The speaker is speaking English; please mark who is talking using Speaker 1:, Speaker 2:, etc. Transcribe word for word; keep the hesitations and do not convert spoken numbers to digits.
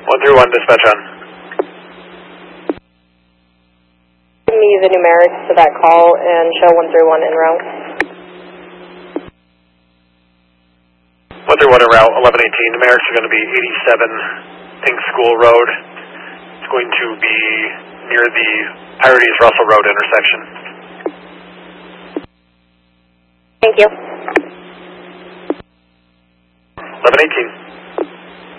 Speaker 1: one three one, dispatch on.
Speaker 2: Give me the numerics to that call and show one three one en route.
Speaker 1: one three one en route, eleven eighteen. Numerics are going to be eighty-seven Pink School Road. It's going to be near the Pirates Russell Road intersection.
Speaker 2: Thank you.
Speaker 1: eleven eighteen.